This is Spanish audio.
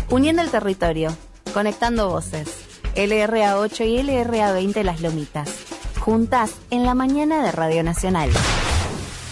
Uniendo el territorio, conectando voces. LRA 8 y LRA 20 Las Lomitas. Juntas en la mañana de Radio Nacional.